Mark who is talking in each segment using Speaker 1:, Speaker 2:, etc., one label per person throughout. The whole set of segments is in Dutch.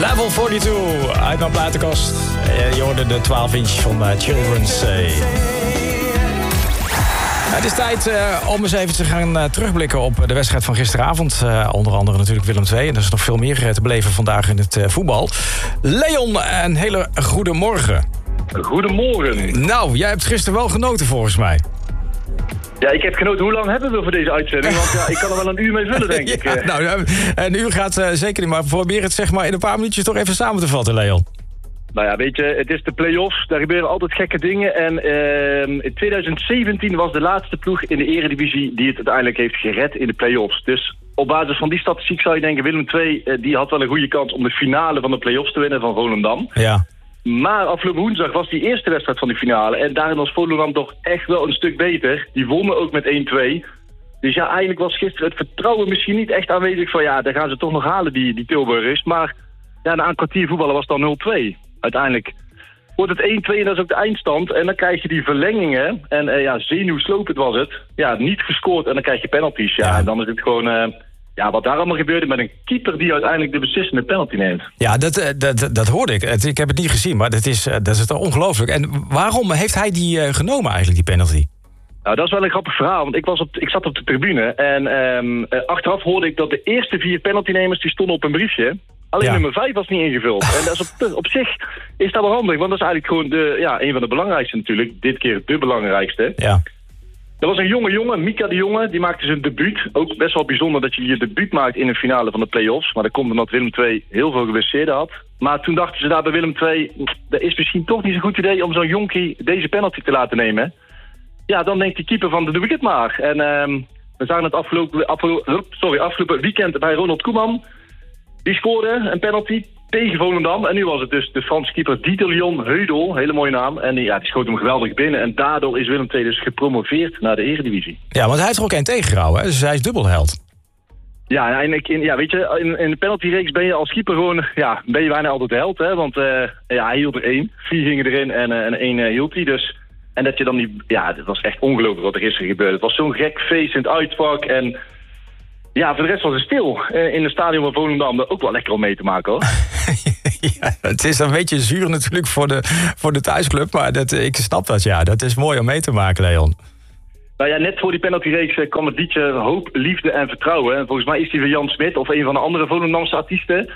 Speaker 1: Level 42 uit mijn platenkast. Je hoorde de 12-inch van Children's Say. Het is tijd om eens even te gaan terugblikken op de wedstrijd van gisteravond. Onder andere natuurlijk Willem II. En er is nog veel meer te beleven vandaag in het voetbal. Leon, een hele goede morgen.
Speaker 2: Goedemorgen.
Speaker 1: Nou, jij hebt gisteren wel genoten volgens mij.
Speaker 2: Ja, ik heb genoten. Hoe lang hebben we voor deze uitzending? Want ja, ik kan er wel een uur mee vullen, denk ik.
Speaker 1: Ja, nou, een uur gaat zeker niet, maar probeer het zeg maar in een paar minuutjes toch even samen te vatten, Leon.
Speaker 2: Nou ja, weet je, het is de play-offs. Daar gebeuren altijd gekke dingen. En in 2017 was de laatste ploeg in de eredivisie die het uiteindelijk heeft gered in de play-offs. Dus op basis van die statistiek zou je denken, Willem II die had wel een goede kans om de finale van de play-offs te winnen van Volendam.
Speaker 1: Ja.
Speaker 2: Maar afgelopen woensdag was die eerste wedstrijd van die finale. En daarin was Volendam toch echt wel een stuk beter. Die wonnen ook met 1-2. Dus ja, eigenlijk was gisteren het vertrouwen misschien niet echt aanwezig van ja, daar gaan ze toch nog halen, die Tilburgers. Maar ja, na een kwartier voetballen was het dan 0-2. Uiteindelijk wordt het 1-2 en dat is ook de eindstand. En dan krijg je die verlengingen. En ja, zenuwslopend was het. Ja, niet gescoord en dan krijg je penalties. Ja, en dan is het gewoon... ja, wat daar allemaal gebeurde met een keeper die uiteindelijk de beslissende penalty neemt. Ja,
Speaker 1: dat hoorde ik. Ik heb het niet gezien, maar dat is toch ongelooflijk. En waarom heeft hij die genomen eigenlijk, die penalty?
Speaker 2: Nou, dat is wel een grappig verhaal, want ik zat op de tribune. En achteraf hoorde ik dat de eerste 4 penaltynemers die stonden op een briefje. Alleen nummer 5 was niet ingevuld. En dat is op zich is dat wel handig, want dat is eigenlijk gewoon een van de belangrijkste natuurlijk. Dit keer de belangrijkste.
Speaker 1: Ja.
Speaker 2: Er was een jonge jongen, Mika de Jonge, die maakte zijn debuut. Ook best wel bijzonder dat je je debuut maakt in een finale van de play-offs. Maar dat komt omdat Willem II heel veel geblesseerden had. Maar toen dachten ze daar bij Willem II, dat is misschien toch niet zo'n goed idee om zo'n jonkie deze penalty te laten nemen. Ja, dan denkt die keeper van, doe ik het maar. En we zagen het afgelopen weekend bij Ronald Koeman. Die scoorde een penalty tegen Volendam. En nu was het dus de Franse keeper Dieter Leon Heudel. Hele mooie naam. En ja, die schoot hem geweldig binnen. En daardoor is Willem II dus gepromoveerd naar de Eredivisie.
Speaker 1: Ja, want hij heeft er ook één tegengehouden, hè? Dus hij is dubbelheld.
Speaker 2: Ja, en weet je, in de penaltyreeks ben je als keeper gewoon... Ja, ben je bijna altijd de held, hè? Want hij hield er 1. 4 gingen erin en 1 hield hij. Dus, en dat je dan niet... Ja, het was echt ongelooflijk wat er gisteren gebeurde. Het was zo'n gek feest in het uitvak en... Ja, voor de rest was het stil in het stadion van Volendam. Ook wel lekker om mee te maken, hoor.
Speaker 1: Ja, het is een beetje zuur natuurlijk voor de thuisclub. Maar ik snap dat, ja. Dat is mooi om mee te maken, Leon.
Speaker 2: Nou ja, net voor die penaltyreeks kwam het liedje Hoop, Liefde en Vertrouwen. En volgens mij is die van Jan Smit of een van de andere Volendamse artiesten.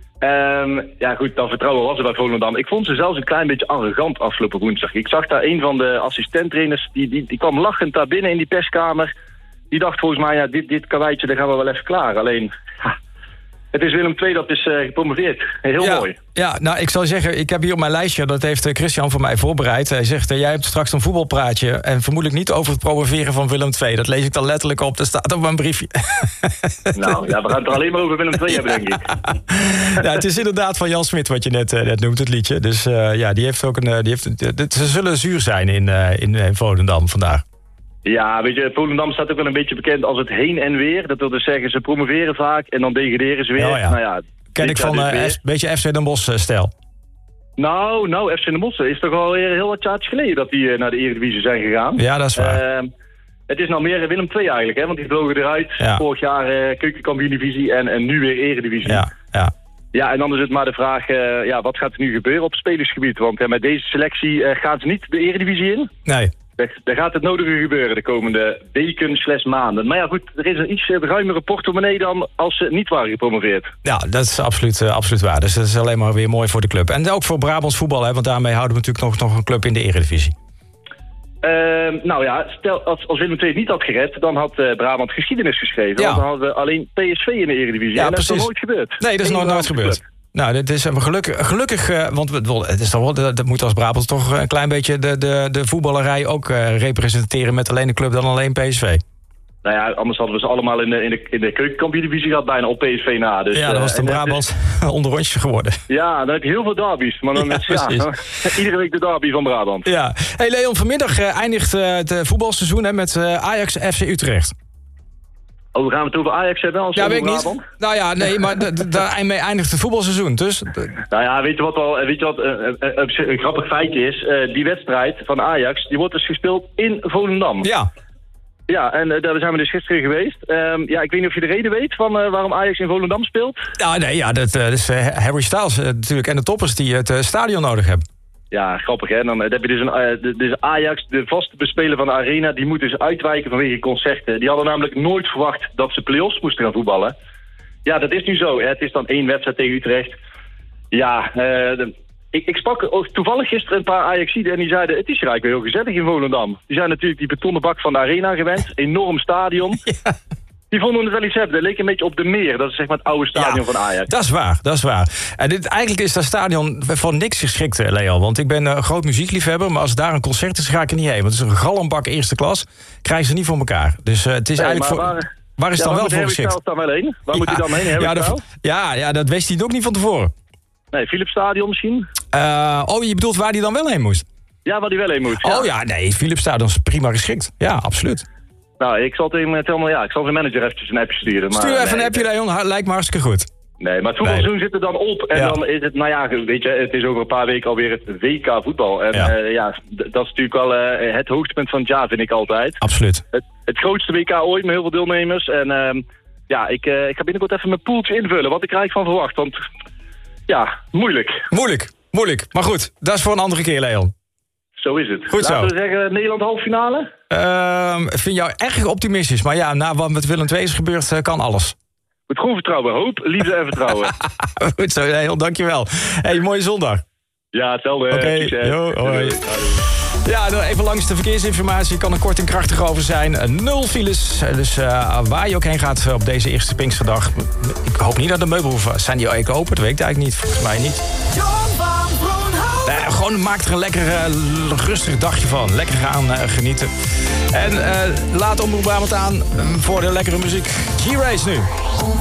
Speaker 2: Ja goed, dat vertrouwen was er bij Volendam. Ik vond ze zelfs een klein beetje arrogant afgelopen woensdag. Ik zag daar een van de assistenttrainers, die kwam lachend daar binnen in die perskamer... Die dacht volgens mij, ja, dit karweitje, daar gaan we wel even klaar. Alleen, het is Willem II dat is gepromoveerd. Heel mooi.
Speaker 1: Ja, nou, ik zou zeggen, ik heb hier op mijn lijstje... dat heeft Christian voor mij voorbereid. Hij zegt, jij hebt straks een voetbalpraatje... en vermoedelijk niet over het promoveren van Willem II. Dat lees ik dan letterlijk op, dat staat op mijn briefje.
Speaker 2: Nou, ja, we gaan het er alleen maar over Willem II hebben, denk ik.
Speaker 1: Ja, het is inderdaad van Jan Smit wat je net noemt, het liedje. Dus ja, die heeft ook ze zullen zuur zijn in Volendam vandaag. Ja,
Speaker 2: weet je, Volendam staat ook wel een beetje bekend als het heen en weer. Dat wil dus zeggen, ze promoveren vaak en dan degraderen ze weer.
Speaker 1: Oh ja.
Speaker 2: Nou ja,
Speaker 1: ken ik van een beetje FC Den Bosch-stijl.
Speaker 2: Nou, FC Den Bosch is toch al heel wat jaartjes geleden dat die naar de Eredivisie zijn gegaan.
Speaker 1: Ja, dat is waar.
Speaker 2: Het is nou meer Willem II eigenlijk, hè, want die vlogen eruit. Ja. Vorig jaar Keukenkampioen-divisie en nu weer Eredivisie. Ja, en dan is het maar de vraag, wat gaat er nu gebeuren op spelersgebied? Want met deze selectie gaan ze niet de Eredivisie in.
Speaker 1: Nee.
Speaker 2: Daar gaat het nodige gebeuren de komende weken/maanden. Maar ja goed, er is een iets ruimere portemonnee dan als ze niet waren gepromoveerd.
Speaker 1: Ja, dat is absoluut waar. Dus dat is alleen maar weer mooi voor de club. En ook voor Brabants voetbal, hè, want daarmee houden we natuurlijk nog een club in de Eredivisie.
Speaker 2: Nou ja, stel als Willem II het niet had gered, dan had Brabant geschiedenis geschreven.
Speaker 1: Ja.
Speaker 2: Want dan hadden we alleen PSV in de Eredivisie.
Speaker 1: Ja,
Speaker 2: en dat
Speaker 1: precies.
Speaker 2: is nog nooit gebeurd.
Speaker 1: Nee, dat is nooit gebeurd. Nou, dit is gelukkig, want het is toch wel, dat moet als Brabant toch een klein beetje de voetballerij ook representeren met alleen een club dan alleen PSV.
Speaker 2: Nou ja, anders hadden we ze allemaal in de Keukenkampioen-divisie gehad, bijna op PSV na. Dus,
Speaker 1: ja, dat was de Brabant onderrondje geworden.
Speaker 2: Ja, dan heb je heel veel derbies. Maar dan iedere week de derby van Brabant.
Speaker 1: Ja. Hey Leon, vanmiddag eindigt het voetbalseizoen met Ajax FC Utrecht.
Speaker 2: Oh, we gaan het over Ajax hebben als
Speaker 1: weet ik niet. Nou ja, nee, maar daarmee eindigt het voetbalseizoen, dus...
Speaker 2: Nou ja, weet je wat een grappig feitje is? Die wedstrijd van Ajax, die wordt dus gespeeld in Volendam.
Speaker 1: Ja.
Speaker 2: Ja, en daar zijn we dus gisteren geweest. Ja, ik weet niet of je de reden weet van waarom Ajax in Volendam speelt.
Speaker 1: Ja, nee, ja, dat is Harry Styles natuurlijk en de toppers die het stadion nodig hebben.
Speaker 2: Ja, grappig hè. Dan heb je dus Ajax, de vaste bespeler van de arena, die moet dus uitwijken vanwege concerten. Die hadden namelijk nooit verwacht dat ze play-offs moesten gaan voetballen. Ja, dat is nu zo. Hè. Het is dan 1 wedstrijd tegen Utrecht. Ja, ik sprak toevallig gisteren een paar Ajaxiden en die zeiden, het is hier eigenlijk wel heel gezellig in Volendam. Die zijn natuurlijk die betonnen bak van de arena gewend, enorm stadion.
Speaker 1: Ja.
Speaker 2: Die vonden het wel iets hebben. Dat leek een beetje op de Meer. Dat is zeg maar het oude stadion van Ajax.
Speaker 1: Dat is waar, dat is waar. En eigenlijk is dat stadion voor niks geschikt, Leo. Want ik ben een groot muziekliefhebber, maar als daar een concert is, ga ik er niet heen. Want het is een galmbak eerste klas, krijgen ze niet voor elkaar. Dus het is eigenlijk voor... Waar is het dan wel voor geschikt?
Speaker 2: Dan wel heen? Waar moet hij dan heen?
Speaker 1: Ja, dat wist hij ook niet van tevoren.
Speaker 2: Nee, Philipsstadion misschien?
Speaker 1: Je bedoelt waar hij dan wel heen moest?
Speaker 2: Ja, waar hij wel heen moet. Ja.
Speaker 1: Oh ja, nee, Philipsstadion is prima geschikt. Ja, absoluut.
Speaker 2: Nou, ik zal de manager eventjes een appje sturen. Maar,
Speaker 1: stuur even een appje, Leon. Lijkt me hartstikke goed.
Speaker 2: Nee, maar het voetbalseizoen zit er dan op. En dan is het, nou ja, weet je, het is over een paar weken alweer het WK voetbal. En dat is natuurlijk wel het hoogtepunt van het jaar, vind ik altijd.
Speaker 1: Absoluut.
Speaker 2: Het grootste WK ooit, met heel veel deelnemers. En ik ga binnenkort even mijn poeltje invullen, wat ik er eigenlijk van verwacht. Want ja, moeilijk. Maar goed, dat is voor een andere keer, Leon. Zo is het.
Speaker 1: Goed zo.
Speaker 2: Laten we zeggen, Nederland halffinale?
Speaker 1: Vind jou erg optimistisch. Maar ja, na wat met Willem II is gebeurd, kan alles.
Speaker 2: Met gewoon vertrouwen. Hoop, liefde en vertrouwen.
Speaker 1: Goed zo, Leon, dankjewel. Hey, mooie zondag.
Speaker 2: Ja, hetzelfde.
Speaker 1: Oké, hoi. Ja, even langs de verkeersinformatie. Kan er kort en krachtig over zijn. 0 files. Dus waar je ook heen gaat op deze eerste Pinksterdag. Ik hoop niet dat de meubelhoeven... Zijn die ook open? Dat weet ik eigenlijk niet. Volgens mij niet. Gewoon maak er een lekker rustig dagje van. Lekker gaan genieten. En laat Omroep Brabant aan voor de lekkere muziek. G-Race nu.